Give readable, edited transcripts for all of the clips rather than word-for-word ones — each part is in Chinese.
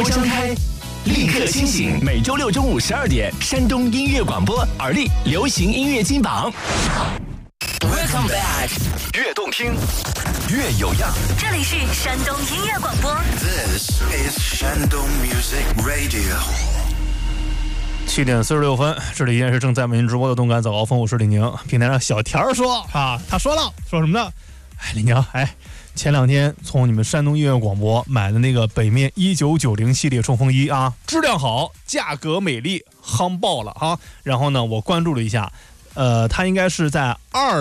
张开，立刻清醒。每周六中午12点，山东音乐广播，耳力流行音乐金榜。Welcome back， 越动听，越有样。 这里是山东音乐广播。 This is Shandong Music Radio。 7点46分，这里依然是正在为您直播的动感早高峰，我是李宁。平台上小田说啊，他说什么呢？李宁，前两天从你们山东音乐广播买的那个北面1990系列冲锋衣啊，质量好，价格美丽，夯爆了哈。然后呢，我关注了一下。他应该是在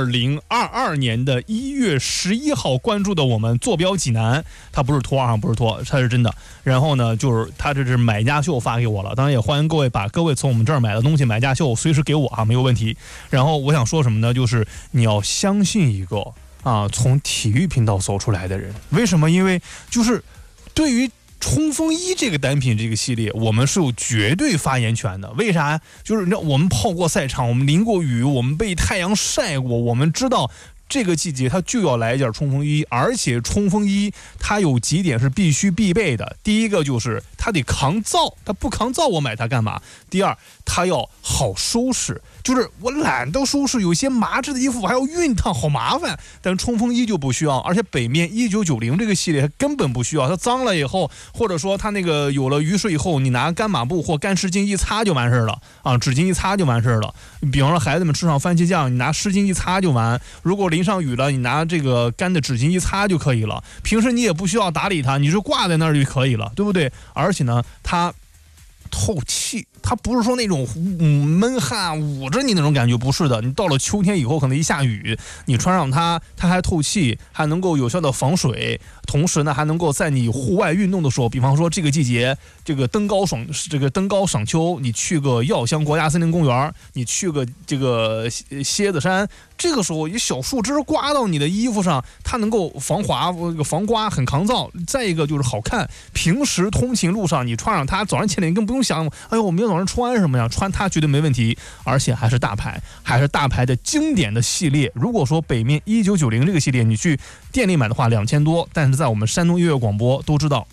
2022年的1月11号关注的我们坐标济南，他不是托啊，不是托，他是真的。然后呢，就是他这是买家秀发给我了，当然也欢迎各位把各位从我们这儿买的东西买家秀随时给我啊，没有问题。然后我想说什么呢？就是你要相信一个从体育频道走出来的人，为什么？因为就是对于冲锋衣这个单品这个系列，我们是有绝对发言权的。为啥？就是我们泡过赛场，我们淋过雨，我们被太阳晒过，我们知道这个季节它就要来一件冲锋衣，而且冲锋衣它有几点是必备的。第一个就是它得抗造，它不抗造我买它干嘛？第二，它要好收拾，就是我懒得收拾，有些麻质的衣服我还要熨烫，好麻烦。但冲锋衣就不需要，而且北面1990这个系列它根本不需要，它脏了以后，或者说它那个有了雨水以后，你拿干抹布或干湿巾一擦就完事了啊，纸巾一擦就完事了。比方说孩子们吃上番茄酱，你拿湿巾一擦就完。如果淋上雨了，你拿这个干的纸巾一擦就可以了。平时你也不需要打理它，你就挂在那儿就可以了，对不对？而且呢，它透气，它不是说那种闷汗捂着你那种感觉，不是的。你到了秋天以后，可能一下雨，你穿上它还透气，还能够有效的防水，同时呢，还能够在你户外运动的时候，比方说这个季节，这个登高赏秋，你去个药乡国家森林公园，你去个这个蝎子山，这个时候一小树枝刮到你的衣服上，它能够防滑、防刮，很抗造。再一个就是好看，平时通勤路上你穿上它，早上起来你更不用想，哎呦，我明天早上穿什么呀？穿它绝对没问题，而且还是大牌的经典的系列。如果说北面1990这个系列你去店里买的话2000多，但是在我们山东音乐广播都知道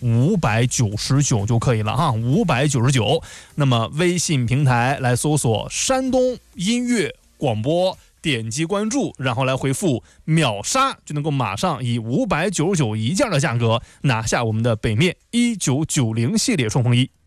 599就可以了哈，599。那么微信平台来搜索山东音乐广播，点击关注，然后来回复秒杀，就能够马上以599一件的价格拿下我们的北面1990系列冲锋衣。